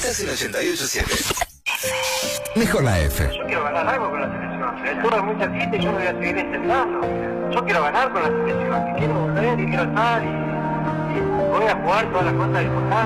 Estás en 88.7. Mejor la F. Yo quiero ganar algo con la selección. El tour es muy cerquita y yo me voy a seguir intentando. Yo quiero ganar con la selección. Y quiero volver y quiero estar y voy a jugar todas las cosas importantes.